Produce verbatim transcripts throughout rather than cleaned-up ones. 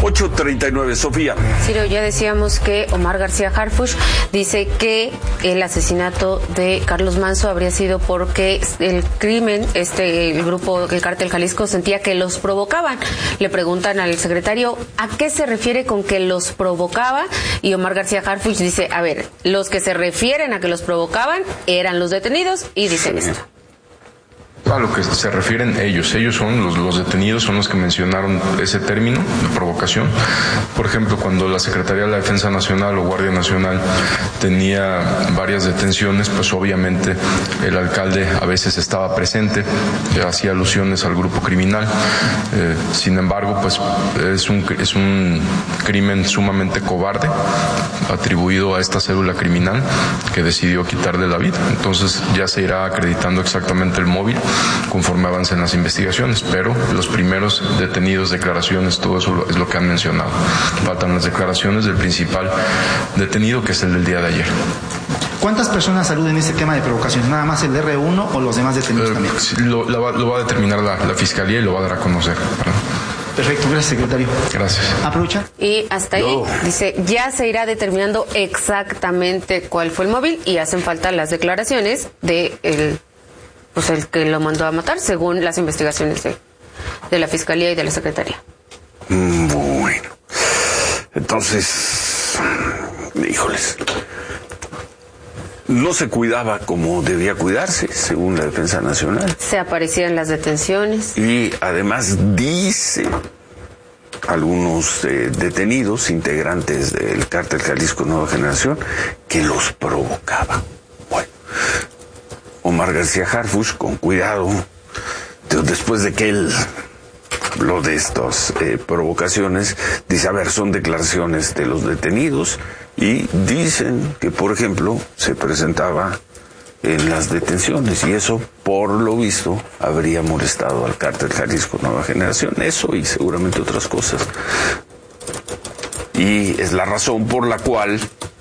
ocho treinta y nueve, Sofía. Ciro, ya decíamos que Omar García Harfuch dice que el asesinato de Carlos Manzo habría sido porque el crimen, este el grupo, el Cártel Jalisco, sentía que los provocaban. Le preguntan al secretario a qué se refiere con que los provocaba, y Omar García Harfuch dice, a ver, los que se refieren a que los provocaban eran los detenidos, y dicen esto. A lo que se refieren ellos, ellos son los, los detenidos, son los que mencionaron ese término de provocación. Por ejemplo, cuando la Secretaría de la Defensa Nacional o Guardia Nacional tenía varias detenciones, pues obviamente el alcalde a veces estaba presente, hacía alusiones al grupo criminal. Eh, sin embargo, pues es un, es un crimen sumamente cobarde atribuido a esta célula criminal que decidió quitarle la vida. Entonces ya se irá acreditando exactamente el móvil conforme avancen las investigaciones, pero los primeros detenidos, declaraciones, todo eso es lo que han mencionado. Faltan las declaraciones del principal detenido, que es el del día de ayer. ¿Cuántas personas aluden este tema de provocación? ¿Nada más el R uno o los demás detenidos eh, también? Lo, lo, va, lo va a determinar la, la Fiscalía y lo va a dar a conocer. ¿Verdad? Perfecto, gracias, secretario. Gracias. ¿Aprovecha? Y hasta ahí, no. dice, ya se irá determinando exactamente cuál fue el móvil, y hacen falta las declaraciones de el pues el que lo mandó a matar, según las investigaciones de, de la Fiscalía y de la Secretaría. Bueno, entonces, híjoles, no se cuidaba como debía cuidarse, según la Defensa Nacional. Se aparecían las detenciones. Y además dice algunos eh, detenidos, integrantes del Cártel Jalisco Nueva Generación, que los provocaba. Bueno, Omar García Harfuch, con cuidado, después de que él habló de estas eh, provocaciones, dice, a ver, son declaraciones de los detenidos, y dicen que, por ejemplo, se presentaba en las detenciones, y eso, por lo visto, habría molestado al Cártel Jalisco Nueva Generación, eso y seguramente otras cosas. Y es la razón por la cual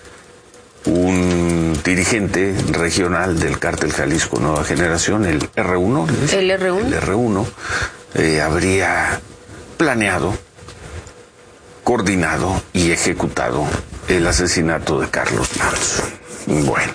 un dirigente regional del Cártel Jalisco Nueva Generación, el R uno, el R uno, el R uno eh, habría planeado, coordinado y ejecutado el asesinato de Carlos Manzo. Bueno,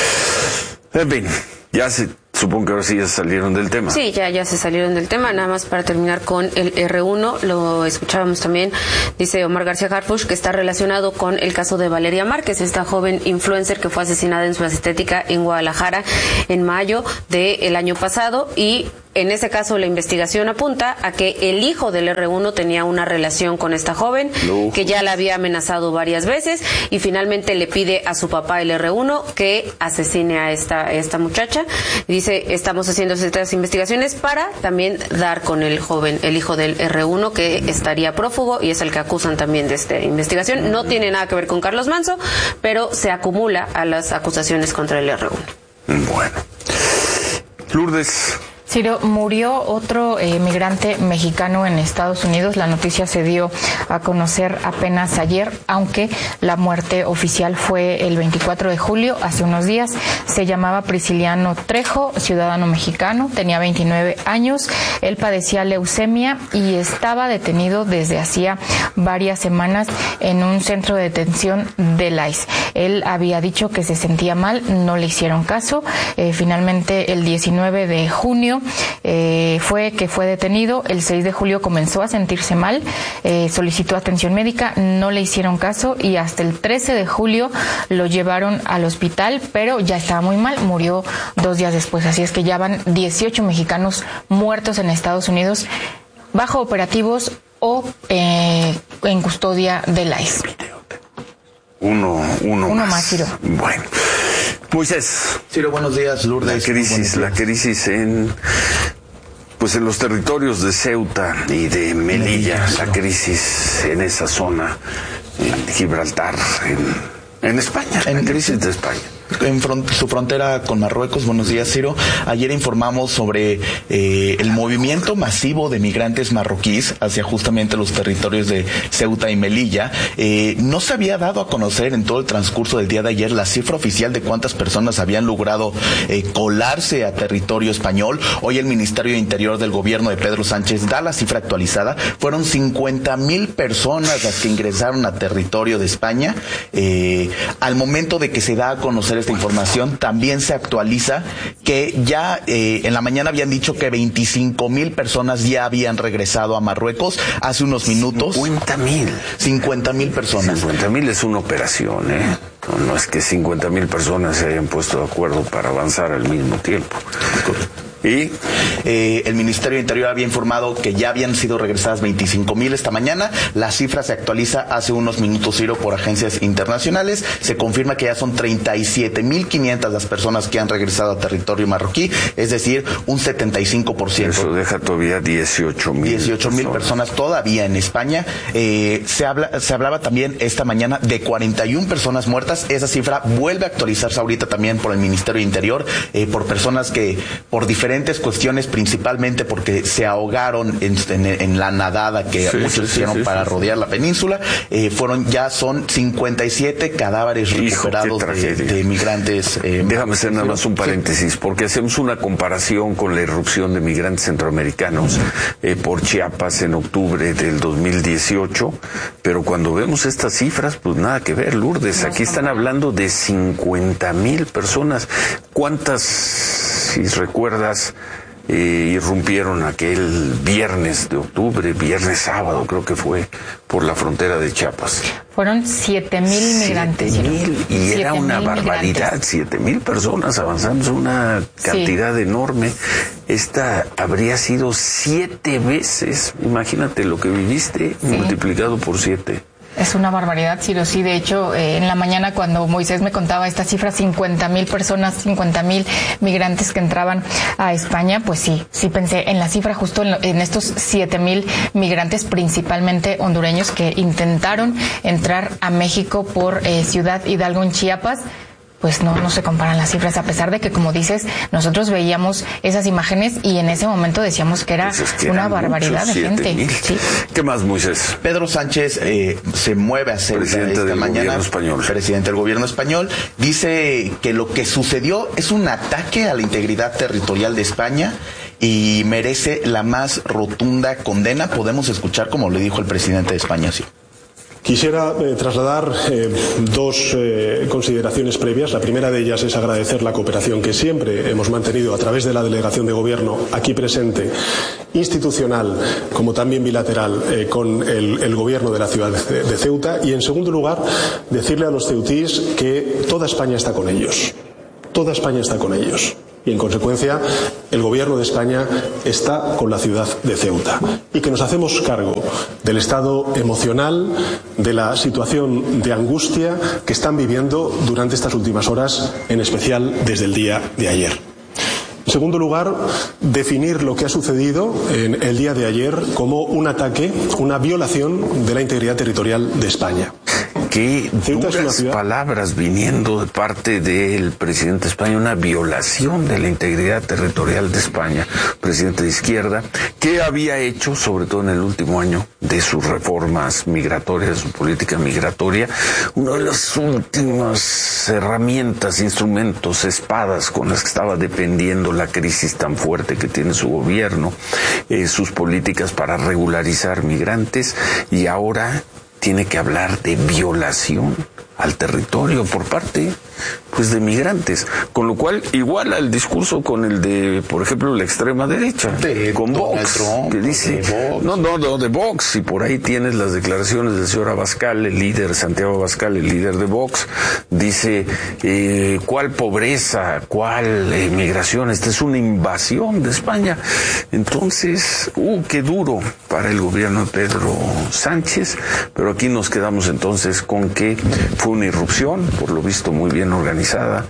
en fin, ya se, supongo que ahora sí ya salieron del tema. Sí, ya, ya se salieron del tema. Nada más para terminar con el R uno, lo escuchábamos también, dice Omar García Harfuch, que está relacionado con el caso de Valeria Márquez, esta joven influencer que fue asesinada en su estética en Guadalajara en mayo del año pasado, y en ese caso la investigación apunta a que el hijo del R uno tenía una relación con esta joven, no. que ya la había amenazado varias veces, y finalmente le pide a su papá, el R uno, que asesine a esta, a esta muchacha. Dice, estamos haciendo estas investigaciones para también dar con el joven, el hijo del R uno, que estaría prófugo, y es el que acusan también de esta investigación. No tiene nada que ver con Carlos Manzo, pero se acumula a las acusaciones contra el R uno. Bueno. Lourdes. Ciro, murió otro eh, migrante mexicano en Estados Unidos. La noticia se dio a conocer apenas ayer, aunque la muerte oficial fue el veinticuatro de julio, hace unos días. Se llamaba Prisciliano Trejo, ciudadano mexicano, tenía veintinueve años. Él padecía leucemia y estaba detenido desde hacía varias semanas en un centro de detención del I C E. Él había dicho que se sentía mal, no le hicieron caso. Eh, finalmente, el diecinueve de junio, Eh, fue que fue detenido. El seis de julio comenzó a sentirse mal, eh, solicitó atención médica, no le hicieron caso, y hasta el trece de julio lo llevaron al hospital, pero ya estaba muy mal, murió dos días después. Así es que ya van dieciocho mexicanos muertos en Estados Unidos bajo operativos o eh, en custodia del I C E. Uno, uno, uno más. más, Ciro. Bueno. Moisés. Ciro, buenos días, Lourdes. La crisis, la crisis en, pues en los territorios de Ceuta y de Melilla, la crisis en esa zona, en Gibraltar, en, en España, en la crisis de España. En front, su frontera con Marruecos. Buenos días, Ciro. Ayer informamos sobre eh, el movimiento masivo de migrantes marroquíes hacia justamente los territorios de Ceuta y Melilla. Eh, no se había dado a conocer en todo el transcurso del día de ayer la cifra oficial de cuántas personas habían logrado eh, colarse a territorio español. Hoy el Ministerio de Interior del gobierno de Pedro Sánchez da la cifra actualizada. Fueron cincuenta mil personas las que ingresaron a territorio de España. Eh, al momento de que se da a conocer esta información, también se actualiza que ya eh, en la mañana habían dicho que veinticinco mil personas ya habían regresado a Marruecos hace unos minutos. cincuenta mil. cincuenta mil personas. cincuenta mil es una operación, ¿eh? No, no es que cincuenta mil personas se hayan puesto de acuerdo para avanzar al mismo tiempo. Y eh, el Ministerio de Interior había informado que ya habían sido regresadas veinticinco mil esta mañana. La cifra se actualiza hace unos minutos, Ciro, por agencias internacionales. Se confirma que ya son treinta y siete mil quinientas las personas que han regresado a territorio marroquí, es decir, un setenta y cinco por ciento. Eso deja todavía dieciocho mil. dieciocho mil personas todavía en España. Eh, se habla, se hablaba también esta mañana de cuarenta y una personas muertas. Esa cifra vuelve a actualizarse ahorita también por el Ministerio de Interior, eh, por personas que por diferentes cuestiones, principalmente porque se ahogaron en, en, en la nadada que sí, muchos sí, hicieron sí, para sí, rodear sí. la península. Eh, fueron ya son cincuenta y siete cadáveres recuperados Hijo, de, de migrantes. Eh, Déjame hacer nada más un paréntesis, sí. porque hacemos una comparación con la irrupción de migrantes centroamericanos eh, por Chiapas en octubre del dos mil dieciocho, pero cuando vemos estas cifras, pues nada que ver, Lourdes. Aquí están hablando de cincuenta mil personas. ¿Cuántas, si recuerdas, Eh, irrumpieron aquel viernes de octubre, viernes sábado creo que fue, por la frontera de Chiapas? Fueron siete mil migrantes. Siete mil, y era una barbaridad, siete mil personas avanzando, es una cantidad sí. enorme. Esta habría sido siete veces, imagínate lo que viviste, sí. multiplicado por siete. Es una barbaridad, Ciro. Sí, de hecho, eh, en la mañana cuando Moisés me contaba esta cifra, cincuenta mil personas, cincuenta mil migrantes que entraban a España, pues sí, sí pensé en la cifra justo en, lo, en estos siete mil migrantes, principalmente hondureños, que intentaron entrar a México por eh, Ciudad Hidalgo en Chiapas. Pues no, no se comparan las cifras, a pesar de que, como dices, nosotros veíamos esas imágenes y en ese momento decíamos que era pues es que una barbaridad muchos, de gente. ¿Sí? ¿Qué más, Moisés? Pedro Sánchez eh, se mueve a Ceuta esta del mañana. Español. Presidente del gobierno español. Dice que lo que sucedió es un ataque a la integridad territorial de España y merece la más rotunda condena. Podemos escuchar como le dijo el presidente de España, sí. Quisiera eh, trasladar eh, dos eh, consideraciones previas. La primera de ellas es agradecer la cooperación que siempre hemos mantenido a través de la delegación de gobierno aquí presente, institucional como también bilateral, eh, con el, el gobierno de la ciudad de, de Ceuta. Y en segundo lugar, decirle a los ceutíes que toda España está con ellos. Toda España está con ellos. Y en consecuencia el gobierno de España está con la ciudad de Ceuta y que nos hacemos cargo del estado emocional, de la situación de angustia que están viviendo durante estas últimas horas, en especial desde el día de ayer. En segundo lugar, definir lo que ha sucedido en el día de ayer como un ataque, una violación de la integridad territorial de España. Qué duras palabras viniendo de parte del presidente de España, una violación de la integridad territorial de España, presidente de izquierda, que había hecho, sobre todo en el último año, de sus reformas migratorias, su política migratoria, una de las últimas herramientas, instrumentos, espadas con las que estaba dependiendo la crisis tan fuerte que tiene su gobierno, eh, sus políticas para regularizar migrantes, y ahora tiene que hablar de violación al territorio por parte, pues, de migrantes, con lo cual iguala el discurso con el de, por ejemplo, la extrema derecha, de con Vox, Trump, que dice, Vox. no, no, no, de Vox, y por ahí tienes las declaraciones del señor Abascal, el líder, Santiago Abascal, el líder de Vox, dice, eh, ¿cuál pobreza, cuál eh, migración? Esta es una invasión de España. Entonces, uh, qué duro para el gobierno de Pedro Sánchez, pero aquí nos quedamos entonces con que fue una irrupción, por lo visto muy bien organizada,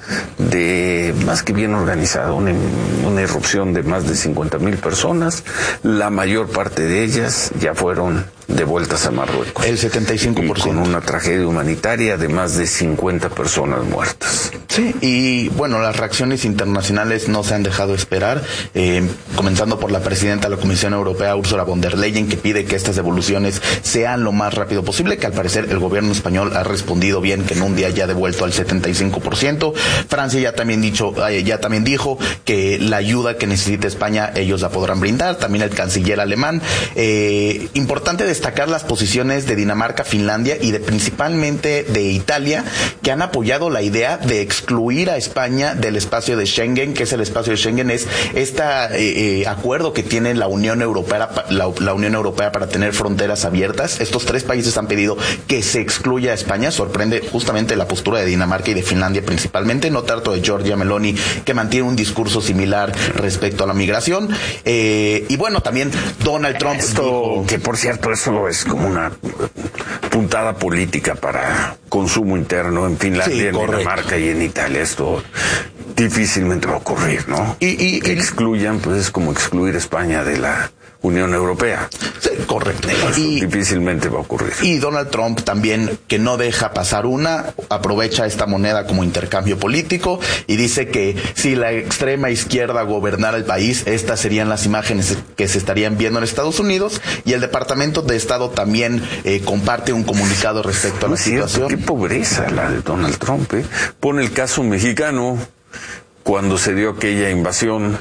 de más que bien organizada, una, una irrupción de más de cincuenta mil personas. La mayor parte de ellas ya fueron devueltas a Marruecos. El setenta y cinco por ciento. Y con una tragedia humanitaria de más de cincuenta personas muertas. Sí, y bueno, las reacciones internacionales no se han dejado esperar, eh, comenzando por la presidenta de la Comisión Europea, Ursula von der Leyen, que pide que estas devoluciones sean lo más rápido posible, que al parecer el gobierno español ha respondido bien, que en un día ya ha devuelto al setenta y cinco por ciento. Francia ya también dicho, eh, ya también dijo que la ayuda que necesita España ellos la podrán brindar, también el canciller alemán. Eh, importante destacar las posiciones de Dinamarca, Finlandia y de principalmente de Italia, que han apoyado la idea de excluir a España del espacio de Schengen, que es el espacio de Schengen, es este eh, eh, acuerdo que tiene la Unión Europea, la, la Unión Europea para tener fronteras abiertas. Estos tres países han pedido que se excluya a España. Sorprende justamente la postura de Dinamarca y de Finlandia principalmente, no tanto de Giorgia Meloni, que mantiene un discurso similar respecto a la migración. Eh, y bueno, también Donald Trump Esto, dijo... que por cierto, eso es como una puntada política para consumo interno en Finlandia, Sí, en correcto. Dinamarca y en Italia. Esto difícilmente va a ocurrir, ¿no? Y, y, que y- excluyan, pues es como excluir a España de la Unión Europea. Sí, correcto. Eso Y, difícilmente va a ocurrir. Y Donald Trump también, que no deja pasar una, aprovecha esta moneda como intercambio político y dice que si la extrema izquierda gobernara el país, estas serían las imágenes que se estarían viendo en Estados Unidos. Y el Departamento de Estado también eh, comparte un comunicado respecto a No la es cierto, situación. qué pobreza la de Donald Trump, ¿eh? Pone el caso mexicano cuando se dio aquella invasión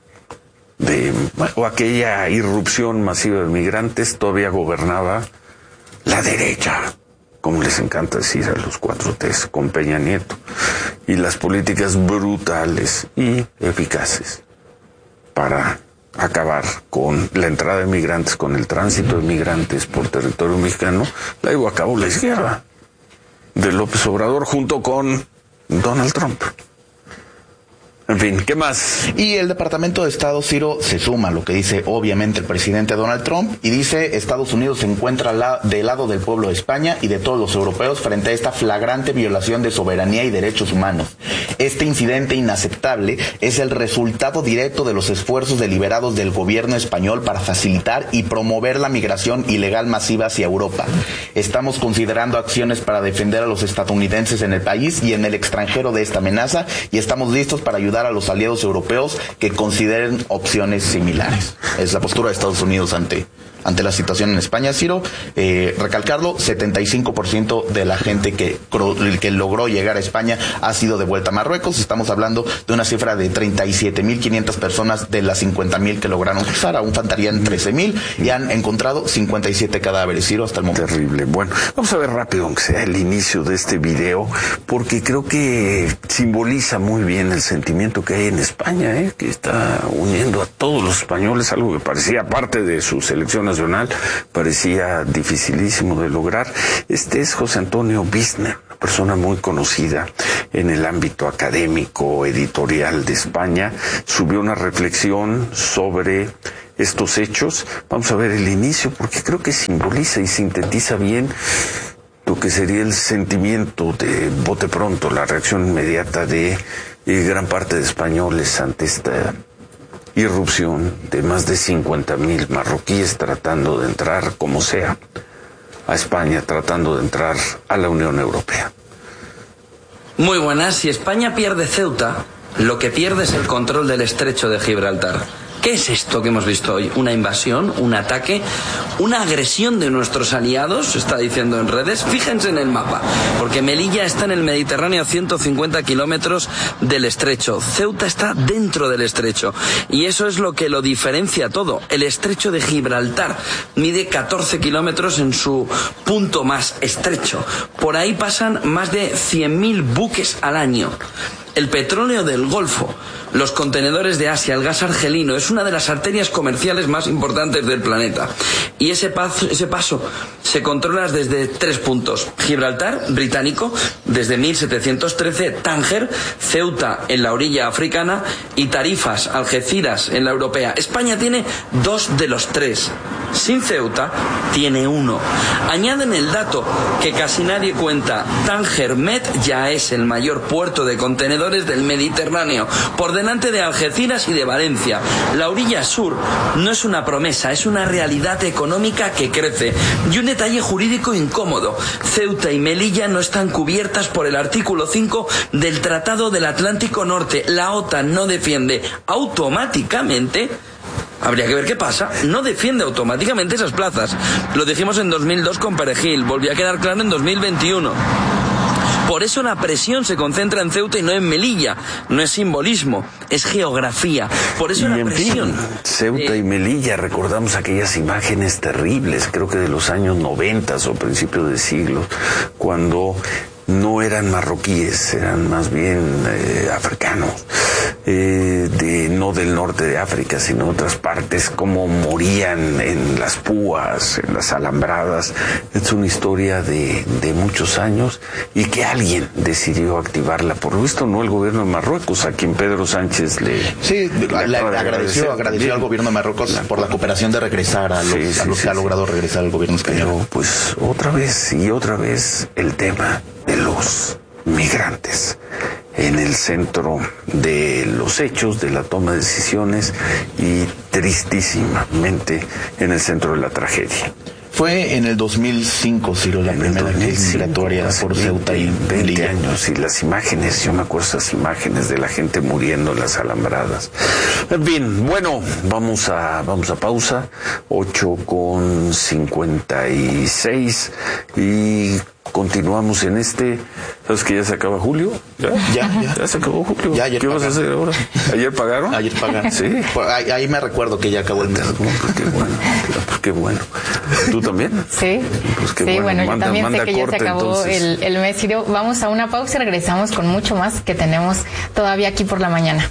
de, o aquella irrupción masiva de migrantes, todavía gobernaba la derecha, como les encanta decir a los cuatro T's, con Peña Nieto, y las políticas brutales y eficaces para acabar con la entrada de migrantes, con el tránsito de migrantes por territorio mexicano, la llevó a cabo la izquierda de López Obrador junto con Donald Trump. En fin, ¿qué más? Y el Departamento de Estado, Ciro, se suma a lo que dice obviamente el presidente Donald Trump y dice: Estados Unidos se encuentra la, del lado del pueblo de España y de todos los europeos frente a esta flagrante violación de soberanía y derechos humanos. Este incidente inaceptable es el resultado directo de los esfuerzos deliberados del gobierno español para facilitar y promover la migración ilegal masiva hacia Europa. Estamos considerando acciones para defender a los estadounidenses en el país y en el extranjero de esta amenaza y estamos listos para ayudar a los aliados europeos que consideren opciones similares. Es la postura de Estados Unidos ante ante la situación en España, Ciro. Eh, recalcarlo, setenta y cinco por ciento de la gente que, que logró llegar a España ha sido devuelta a Marruecos. Estamos hablando de una cifra de treinta y siete mil quinientas personas de las cincuenta mil que lograron cruzar. Aún faltarían trece mil y han encontrado cincuenta y siete cadáveres, Ciro, hasta el momento. Terrible. Bueno, vamos a ver rápido, aunque sea el inicio de este video, porque creo que simboliza muy bien el sentimiento que hay en España, ¿eh? Que está uniendo a todos los españoles, algo que parecía parte de su selección nacional, parecía dificilísimo de lograr. Este es José Antonio Bisner, una persona muy conocida en el ámbito académico, editorial de España. Subió una reflexión sobre estos hechos. Vamos a ver el inicio, porque creo que simboliza y sintetiza bien lo que sería el sentimiento de bote pronto, la reacción inmediata de eh, gran parte de españoles ante esta irrupción de más de cincuenta mil marroquíes tratando de entrar, como sea, a España, tratando de entrar a la Unión Europea. Muy buenas. Si España pierde Ceuta, lo que pierde es el control del estrecho de Gibraltar. ¿Qué es esto que hemos visto hoy? ¿Una invasión? ¿Un ataque? ¿Una agresión de nuestros aliados? Se está diciendo en redes. Fíjense en el mapa, porque Melilla está en el Mediterráneo a ciento cincuenta kilómetros del estrecho. Ceuta está dentro del estrecho. Y eso es lo que lo diferencia todo. El estrecho de Gibraltar mide catorce kilómetros en su punto más estrecho. Por ahí pasan más de cien mil buques al año. El petróleo del Golfo, los contenedores de Asia, el gas argelino, es una de las arterias comerciales más importantes del planeta. Y ese paso, ese paso se controla desde tres puntos. Gibraltar, británico, desde mil setecientos trece, Tánger, Ceuta en la orilla africana y Tarifas, Algeciras en la europea. España tiene dos de los tres. sin Ceuta tiene uno. Añaden el dato que casi nadie cuenta. Tánger Med ya es el mayor puerto de contenedores del Mediterráneo, por delante de Algeciras y de Valencia. La orilla sur no es una promesa, es una realidad económica que crece. Y un detalle jurídico incómodo: Ceuta y Melilla no están cubiertas por el artículo cinco del Tratado del Atlántico Norte. La OTAN no defiende automáticamente, habría que ver qué pasa, no defiende automáticamente esas plazas. Lo dijimos en dos mil dos con Perejil, volvió a quedar claro en dos mil veintiuno. Por eso la presión se concentra en Ceuta y no en Melilla. No es simbolismo, es geografía. Por eso y la en presión. Fin, Ceuta eh, y Melilla, recordamos aquellas imágenes terribles, creo que de los años noventa o principios de siglo, cuando no eran marroquíes, eran más bien eh, africanos, eh, de, no del norte de África, sino otras partes, como morían en las púas, en las alambradas. Es una historia de, de muchos años y que alguien decidió activarla. Por lo visto, no el gobierno de Marruecos, a quien Pedro Sánchez le... Sí, le, le agradeció, agradeció al gobierno de Marruecos la, por la cooperación de regresar a los, sí, sí, a los sí, que sí, ha logrado regresar el gobierno español. Pero pues otra vez y otra vez el tema de los migrantes en el centro de los hechos, de la toma de decisiones y tristísimamente en el centro de la tragedia. Fue en el dos mil cinco, Ciro, la en primera crisis migratoria por Ceuta y veinte años, y las imágenes, yo me acuerdo esas imágenes de la gente muriendo en las alambradas. En fin, bueno, vamos a, vamos a pausa, ocho con cincuenta y seis, y continuamos en este. ¿Sabes que ya se acaba julio? ¿Ya? Ya, ya. Ya se acabó julio. Ya, ayer ¿Qué pagaron. vas a hacer ahora? ¿Ayer pagaron? Ayer pagaron. Sí. Ahí, ahí me recuerdo que ya acabó el mes. Pues qué bueno, pues qué bueno. ¿Tú también? Sí. Pues qué sí, bueno, bueno, manda, yo también manda sé que corte, ya se acabó entonces. el, el mes, Ciro. Vamos a una pausa y regresamos con mucho más que tenemos todavía aquí por la mañana.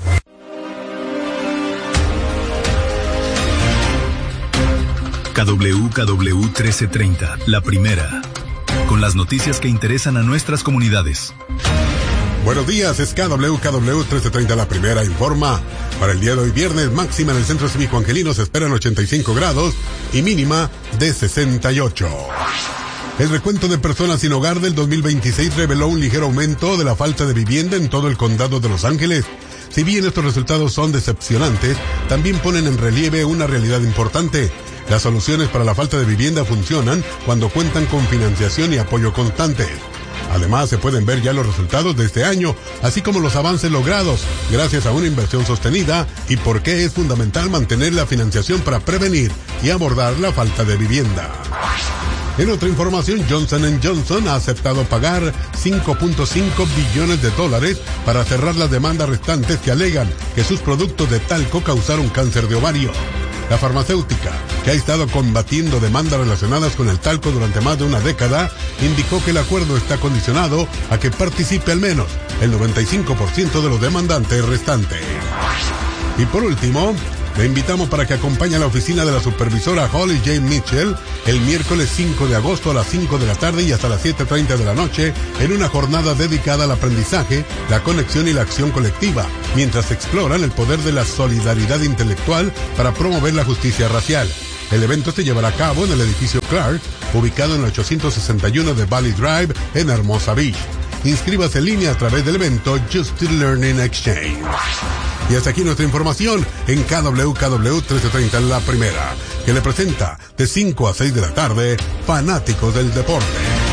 K W K W trece treinta, la primera, con las noticias que interesan a nuestras comunidades. Buenos días, es K W K W trece treinta, la primera, informa. Para el día de hoy viernes, máxima en el Centro Cívico Angelino se esperan ochenta y cinco grados y mínima de sesenta y ocho. El recuento de personas sin hogar del dos mil veintiséis reveló un ligero aumento de la falta de vivienda en todo el condado de Los Ángeles. Si bien estos resultados son decepcionantes, también ponen en relieve una realidad importante. Las soluciones para la falta de vivienda funcionan cuando cuentan con financiación y apoyo constantes. Además, se pueden ver ya los resultados de este año, así como los avances logrados gracias a una inversión sostenida y por qué es fundamental mantener la financiación para prevenir y abordar la falta de vivienda. En otra información, Johnson and Johnson ha aceptado pagar cinco punto cinco billones de dólares para cerrar las demandas restantes que alegan que sus productos de talco causaron cáncer de ovario. La farmacéutica, que ha estado combatiendo demandas relacionadas con el talco durante más de una década, indicó que el acuerdo está condicionado a que participe al menos el noventa y cinco por ciento de los demandantes restantes. Y por último, le invitamos para que acompañe a la oficina de la supervisora Holly J. Mitchell el miércoles cinco de agosto a las cinco de la tarde y hasta las siete treinta de la noche en una jornada dedicada al aprendizaje, la conexión y la acción colectiva, mientras exploran el poder de la solidaridad intelectual para promover la justicia racial. El evento se llevará a cabo en el edificio Clark, ubicado en el ochocientos sesenta y uno de Valley Drive en Hermosa Beach. Inscríbase en línea a través del evento Just Learning Exchange. Y hasta aquí nuestra información en K W K W trece treinta, la primera, que le presenta de cinco a seis de la tarde, Fanáticos del Deporte.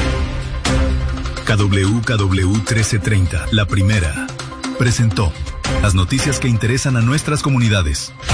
K W K W trece treinta, la primera, presentó las noticias que interesan a nuestras comunidades.